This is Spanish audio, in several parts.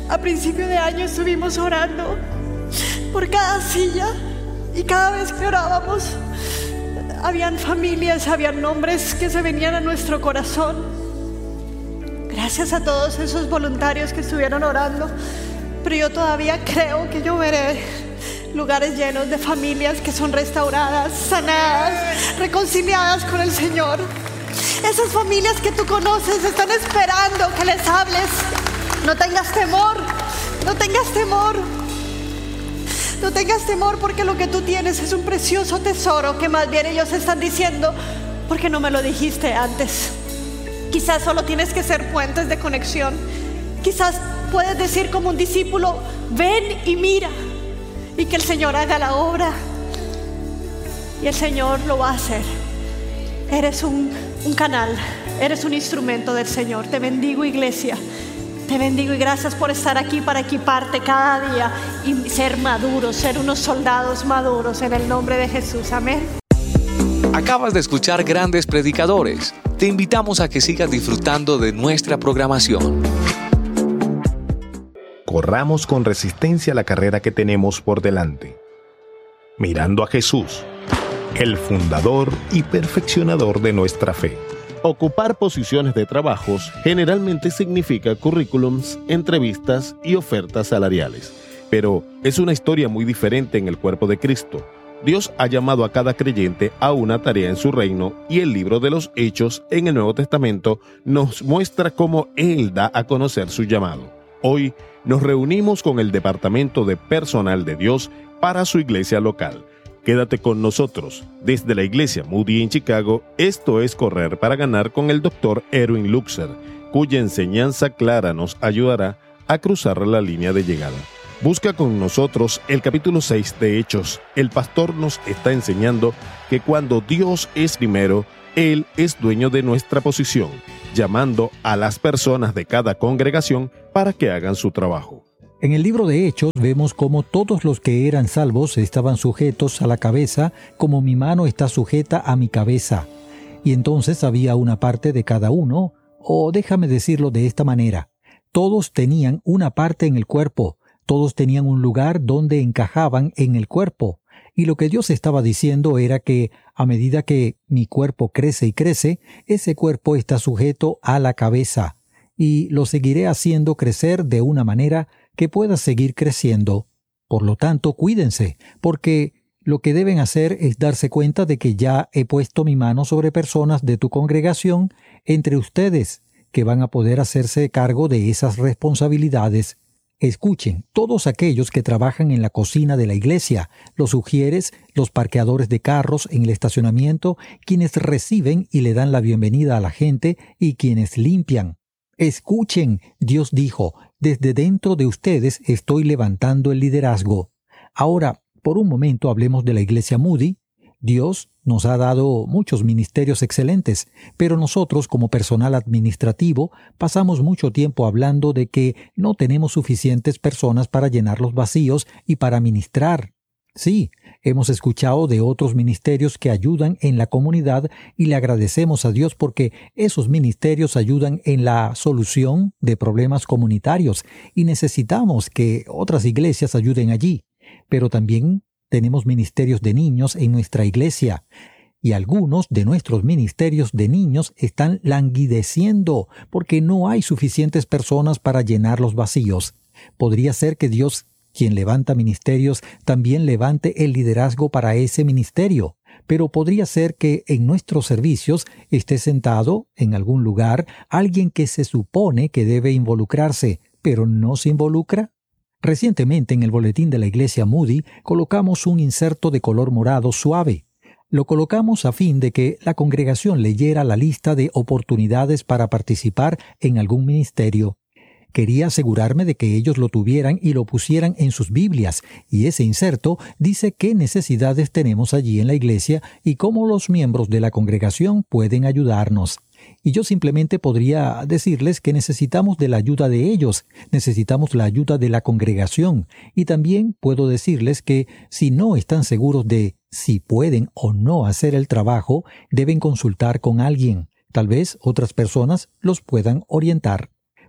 A principio de año estuvimos orando por cada silla y cada vez que orábamos habían familias, habían nombres que se venían a nuestro corazón. Gracias a todos esos voluntarios que estuvieron orando, pero yo todavía creo que yo veré lugares llenos de familias que son restauradas, sanadas, reconciliadas con el Señor. Esas familias que tú conoces están esperando que les hables. No tengas temor, no tengas temor. No tengas temor, porque lo que tú tienes es un precioso tesoro que más bien ellos están diciendo: ¿por qué no me lo dijiste antes? Quizás solo tienes que ser puentes de conexión. Quizás puedes decir como un discípulo: ven y mira, y que el Señor haga la obra. Y el Señor lo va a hacer. Eres un canal, eres un instrumento del Señor. Te bendigo, iglesia. Te bendigo y gracias por estar aquí para equiparte cada día y ser maduros, ser unos soldados maduros en el nombre de Jesús. Amén. Acabas de escuchar Grandes Predicadores. Te invitamos a que sigas disfrutando de nuestra programación. Corramos con resistencia la carrera que tenemos por delante, mirando a Jesús, el fundador y perfeccionador de nuestra fe. Ocupar posiciones de trabajos generalmente significa currículums, entrevistas y ofertas salariales. Pero es una historia muy diferente en el cuerpo de Cristo. Dios ha llamado a cada creyente a una tarea en su reino, y el libro de los Hechos en el Nuevo Testamento nos muestra cómo Él da a conocer su llamado. Hoy nos reunimos con el Departamento de Personal de Dios para su iglesia local. Quédate con nosotros. Desde la iglesia Moody en Chicago, esto es Correr para Ganar con el Dr. Erwin Luxer, cuya enseñanza clara nos ayudará a cruzar la línea de llegada. Busca con nosotros el capítulo 6 de Hechos. El pastor nos está enseñando que cuando Dios es primero, Él es dueño de nuestra posición, llamando a las personas de cada congregación para que hagan su trabajo. En el libro de Hechos vemos cómo todos los que eran salvos estaban sujetos a la cabeza, como mi mano está sujeta a mi cabeza. Y entonces había una parte de cada uno, o déjame decirlo de esta manera: todos tenían una parte en el cuerpo, todos tenían un lugar donde encajaban en el cuerpo. Y lo que Dios estaba diciendo era que a medida que mi cuerpo crece y crece, ese cuerpo está sujeto a la cabeza. Y lo seguiré haciendo crecer de una manera que pueda seguir creciendo. Por lo tanto, cuídense, porque lo que deben hacer es darse cuenta de que ya he puesto mi mano sobre personas de tu congregación entre ustedes, que van a poder hacerse cargo de esas responsabilidades. Escuchen, todos aquellos que trabajan en la cocina de la iglesia, los ujieres, los parqueadores de carros en el estacionamiento, quienes reciben y le dan la bienvenida a la gente y quienes limpian. Escuchen, Dios dijo: desde dentro de ustedes estoy levantando el liderazgo. Ahora, por un momento hablemos de la iglesia Moody. Dios nos ha dado muchos ministerios excelentes, pero nosotros como personal administrativo pasamos mucho tiempo hablando de que no tenemos suficientes personas para llenar los vacíos y para ministrar. Sí, hemos escuchado de otros ministerios que ayudan en la comunidad y le agradecemos a Dios porque esos ministerios ayudan en la solución de problemas comunitarios y necesitamos que otras iglesias ayuden allí. Pero también tenemos ministerios de niños en nuestra iglesia y algunos de nuestros ministerios de niños están languideciendo porque no hay suficientes personas para llenar los vacíos. Podría ser que Dios, quien levanta ministerios, también levante el liderazgo para ese ministerio. Pero podría ser que en nuestros servicios esté sentado en algún lugar alguien que se supone que debe involucrarse, pero no se involucra. Recientemente en el boletín de la iglesia Moody colocamos un inserto de color morado suave. Lo colocamos a fin de que la congregación leyera la lista de oportunidades para participar en algún ministerio. Quería asegurarme de que ellos lo tuvieran y lo pusieran en sus Biblias, y ese inserto dice qué necesidades tenemos allí en la iglesia y cómo los miembros de la congregación pueden ayudarnos. Y yo simplemente podría decirles que necesitamos de la ayuda de ellos, necesitamos la ayuda de la congregación, y también puedo decirles que si no están seguros de si pueden o no hacer el trabajo, deben consultar con alguien. Tal vez otras personas los puedan orientar.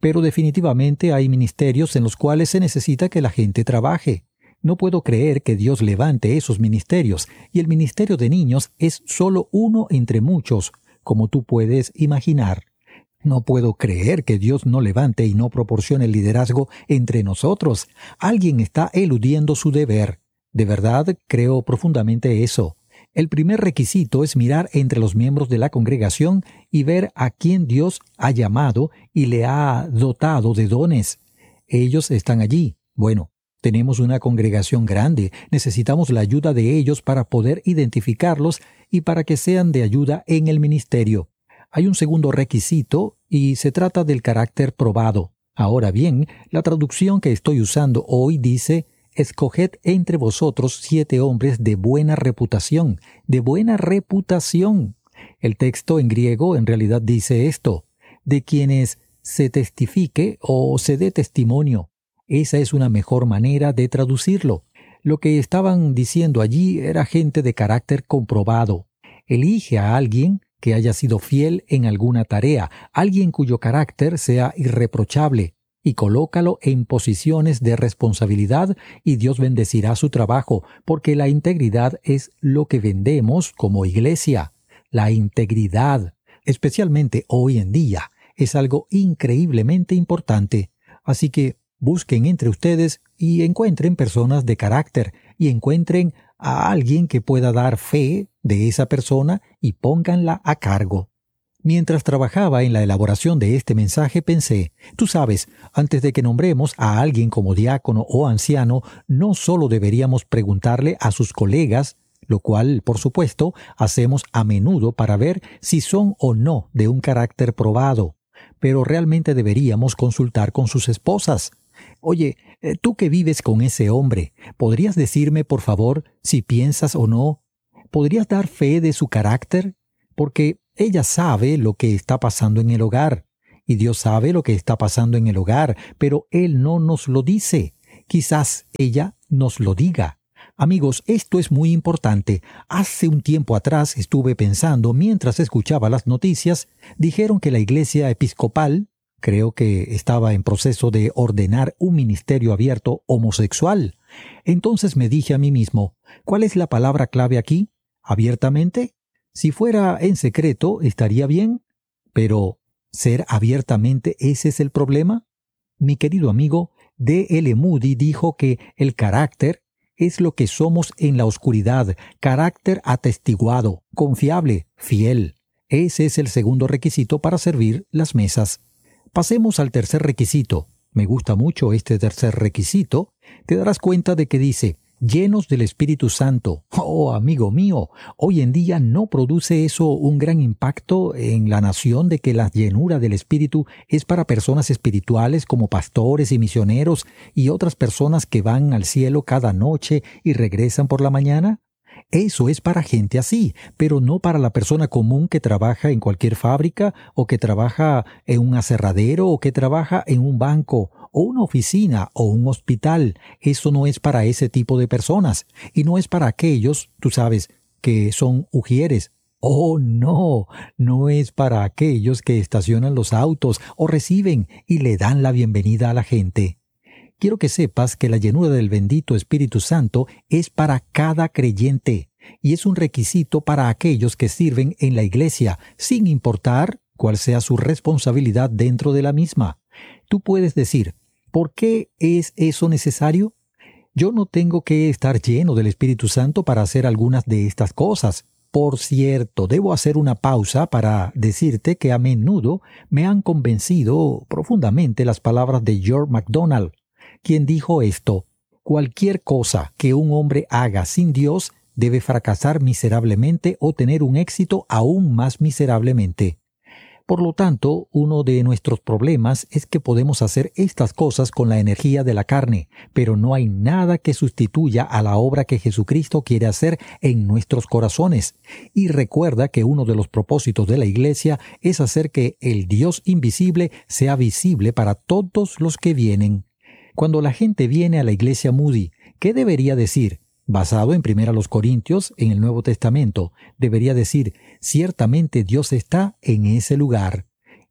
pero definitivamente hay ministerios en los cuales se necesita que la gente trabaje. No puedo creer que Dios levante esos ministerios, y el ministerio de niños es solo uno entre muchos, como tú puedes imaginar. No puedo creer que Dios no levante y no proporcione el liderazgo entre nosotros. Alguien está eludiendo su deber. De verdad, creo profundamente eso. El primer requisito es mirar entre los miembros de la congregación y ver a quién Dios ha llamado y le ha dotado de dones. Ellos están allí. Bueno, tenemos una congregación grande. Necesitamos la ayuda de ellos para poder identificarlos y para que sean de ayuda en el ministerio. Hay un segundo requisito y se trata del carácter probado. Ahora bien, la traducción que estoy usando hoy dice: escoged entre vosotros 7 hombres de buena reputación. De buena reputación. El texto en griego en realidad dice esto: de quienes se testifique o se dé testimonio. Esa es una mejor manera de traducirlo. Lo que estaban diciendo allí era gente de carácter comprobado. Elige a alguien que haya sido fiel en alguna tarea, alguien cuyo carácter sea irreprochable, y colócalo en posiciones de responsabilidad y Dios bendecirá su trabajo, porque la integridad es lo que vendemos como iglesia. La integridad, especialmente hoy en día, es algo increíblemente importante. Así que busquen entre ustedes y encuentren personas de carácter y encuentren a alguien que pueda dar fe de esa persona y pónganla a cargo. Mientras trabajaba en la elaboración de este mensaje pensé, tú sabes, antes de que nombremos a alguien como diácono o anciano, no solo deberíamos preguntarle a sus colegas, lo cual, por supuesto, hacemos a menudo para ver si son o no de un carácter probado, pero realmente deberíamos consultar con sus esposas. Oye, tú que vives con ese hombre, ¿podrías decirme, por favor, si piensas o no? ¿Podrías dar fe de su carácter? Porque ella sabe lo que está pasando en el hogar, y Dios sabe lo que está pasando en el hogar, pero Él no nos lo dice. Quizás ella nos lo diga. Amigos, esto es muy importante. Hace un tiempo atrás estuve pensando, mientras escuchaba las noticias, dijeron que la iglesia episcopal, creo que estaba en proceso de ordenar un ministerio abierto homosexual. Entonces me dije a mí mismo, ¿cuál es la palabra clave aquí? ¿Abiertamente? Si fuera en secreto, estaría bien. Pero, ¿ser abiertamente ese es el problema? Mi querido amigo, D.L. Moody dijo que el carácter es lo que somos en la oscuridad, carácter atestiguado, confiable, fiel. Ese es el segundo requisito para servir las mesas. Pasemos al tercer requisito. Me gusta mucho este tercer requisito. Te darás cuenta de que dice, llenos del Espíritu Santo. Oh, amigo mío, hoy en día no produce eso un gran impacto en la nación de que la llenura del Espíritu es para personas espirituales como pastores y misioneros y otras personas que van al cielo cada noche y regresan por la mañana. Eso es para gente así, pero no para la persona común que trabaja en cualquier fábrica o que trabaja en un aserradero o que trabaja en un banco o una oficina o un hospital. Eso no es para ese tipo de personas y no es para aquellos, tú sabes, que son ujieres. Oh, no, no es para aquellos que estacionan los autos o reciben y le dan la bienvenida a la gente. Quiero que sepas que la llenura del bendito Espíritu Santo es para cada creyente y es un requisito para aquellos que sirven en la iglesia, sin importar cuál sea su responsabilidad dentro de la misma. Tú puedes decir, ¿por qué es eso necesario? Yo no tengo que estar lleno del Espíritu Santo para hacer algunas de estas cosas. Por cierto, debo hacer una pausa para decirte que a menudo me han convencido profundamente las palabras de George MacDonald, quien dijo esto: cualquier cosa que un hombre haga sin Dios debe fracasar miserablemente o tener un éxito aún más miserablemente. Por lo tanto, uno de nuestros problemas es que podemos hacer estas cosas con la energía de la carne, pero no hay nada que sustituya a la obra que Jesucristo quiere hacer en nuestros corazones. Y recuerda que uno de los propósitos de la iglesia es hacer que el Dios invisible sea visible para todos los que vienen. Cuando la gente viene a la iglesia Moody, ¿qué debería decir? Basado en 1 Corintios, en el Nuevo Testamento, debería decir, ciertamente Dios está en ese lugar.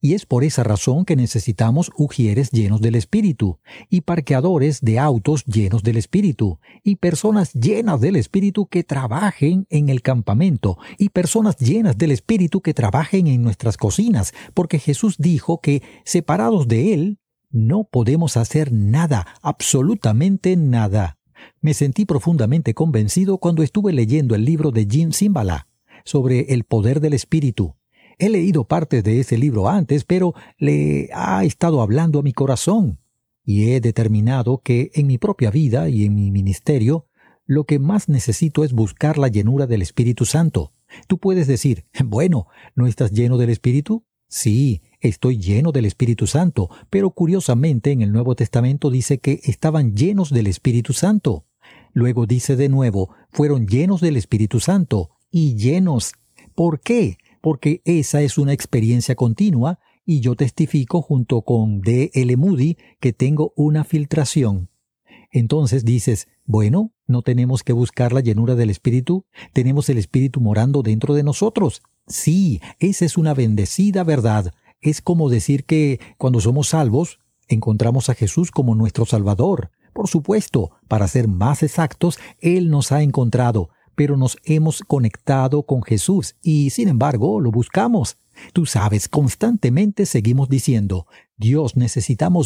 Y es por esa razón que necesitamos ujieres llenos del Espíritu, y parqueadores de autos llenos del Espíritu, y personas llenas del Espíritu que trabajen en el campamento, y personas llenas del Espíritu que trabajen en nuestras cocinas, porque Jesús dijo que separados de Él no podemos hacer nada, absolutamente nada. Me sentí profundamente convencido cuando estuve leyendo el libro de Jim Cymbala sobre el poder del Espíritu. He leído partes de ese libro antes, pero le ha estado hablando a mi corazón. Y he determinado que en mi propia vida y en mi ministerio, lo que más necesito es buscar la llenura del Espíritu Santo. Tú puedes decir, bueno, ¿no estás lleno del Espíritu? Sí, estoy lleno del Espíritu Santo, pero curiosamente en el Nuevo Testamento dice que estaban llenos del Espíritu Santo. Luego dice de nuevo, fueron llenos del Espíritu Santo, y llenos. ¿Por qué? Porque esa es una experiencia continua, y yo testifico junto con D.L. Moody que tengo una filtración. Entonces dices, bueno, ¿no tenemos que buscar la llenura del Espíritu? ¿Tenemos el Espíritu morando dentro de nosotros? Sí, esa es una bendecida verdad. Es como decir que cuando somos salvos, encontramos a Jesús como nuestro Salvador. Por supuesto, para ser más exactos, Él nos ha encontrado, pero nos hemos conectado con Jesús y, sin embargo, lo buscamos. Tú sabes, constantemente seguimos diciendo, Dios, necesitamos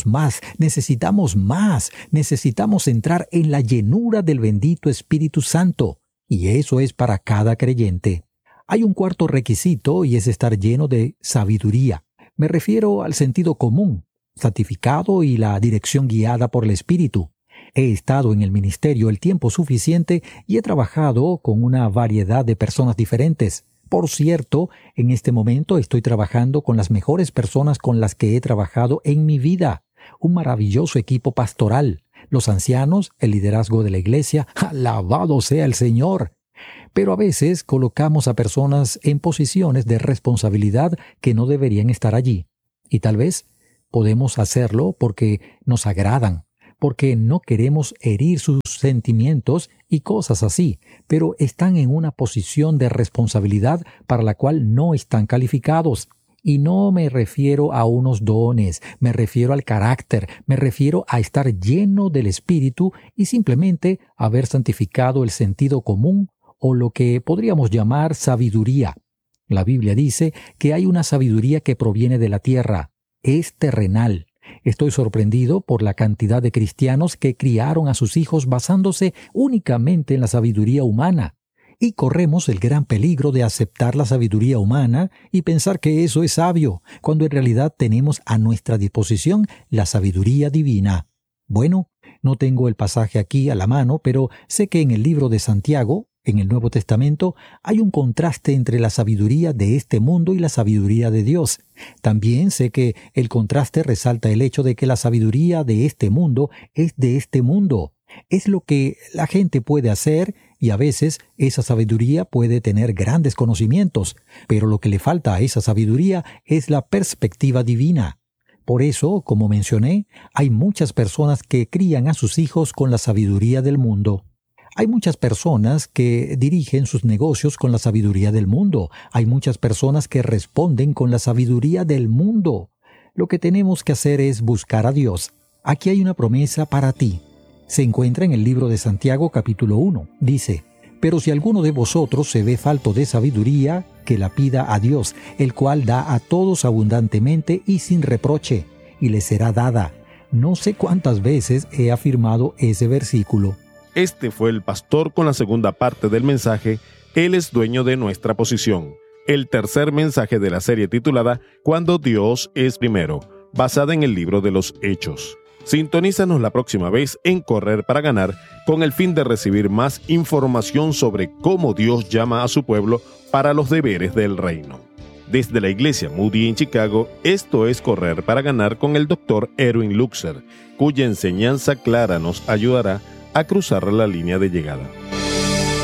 entrar en la llenura del bendito Espíritu Santo. Y eso es para cada creyente. Hay un cuarto requisito y es estar lleno de sabiduría. Me refiero al sentido común, santificado y la dirección guiada por el Espíritu. He estado en el ministerio el tiempo suficiente y he trabajado con una variedad de personas diferentes. Por cierto, en este momento estoy trabajando con las mejores personas con las que he trabajado en mi vida. Un maravilloso equipo pastoral. Los ancianos, el liderazgo de la iglesia, ¡alabado sea el Señor! Pero a veces colocamos a personas en posiciones de responsabilidad que no deberían estar allí. Y tal vez podemos hacerlo porque nos agradan, porque no queremos herir sus sentimientos y cosas así, pero están en una posición de responsabilidad para la cual no están calificados. Y no me refiero a unos dones, me refiero al carácter, me refiero a estar lleno del Espíritu y simplemente haber santificado el sentido común o lo que podríamos llamar sabiduría. La Biblia dice que hay una sabiduría que proviene de la tierra, es terrenal. Estoy sorprendido por la cantidad de cristianos que criaron a sus hijos basándose únicamente en la sabiduría humana. Y corremos el gran peligro de aceptar la sabiduría humana y pensar que eso es sabio, cuando en realidad tenemos a nuestra disposición la sabiduría divina. Bueno, no tengo el pasaje aquí a la mano, pero sé que en el libro de Santiago, en el Nuevo Testamento, hay un contraste entre la sabiduría de este mundo y la sabiduría de Dios. También sé que el contraste resalta el hecho de que la sabiduría de este mundo es de este mundo. Es lo que la gente puede hacer y a veces esa sabiduría puede tener grandes conocimientos, pero lo que le falta a esa sabiduría es la perspectiva divina. Por eso, como mencioné, hay muchas personas que crían a sus hijos con la sabiduría del mundo. Hay muchas personas que dirigen sus negocios con la sabiduría del mundo. Hay muchas personas que responden con la sabiduría del mundo. Lo que tenemos que hacer es buscar a Dios. Aquí hay una promesa para ti. Se encuentra en el libro de Santiago capítulo 1. Dice, «Pero si alguno de vosotros se ve falto de sabiduría, que la pida a Dios, el cual da a todos abundantemente y sin reproche, y le será dada». No sé cuántas veces he afirmado ese versículo. Este fue el pastor con la segunda parte del mensaje, Él es dueño de nuestra posición. El tercer mensaje de la serie titulada Cuando Dios es primero, basada en el libro de los Hechos. Sintonízanos la próxima vez en Correr para Ganar con el fin de recibir más información sobre cómo Dios llama a su pueblo para los deberes del reino. Desde la iglesia Moody en Chicago, esto es Correr para Ganar con el Dr. Erwin Luxer, cuya enseñanza clara nos ayudará a cruzar la línea de llegada.